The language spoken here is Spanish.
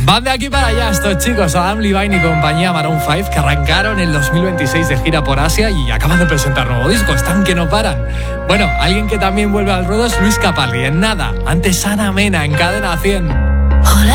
Van de aquí para allá estos chicos, Adam Levine y compañía, Maroon 5, que arrancaron en 2026 de gira por Asia y acaban de presentar nuevo disco, están que no paran. Bueno, alguien que también vuelve al ruedo es Luis Capaldi, en nada, antes Ana Mena en Cadena 100.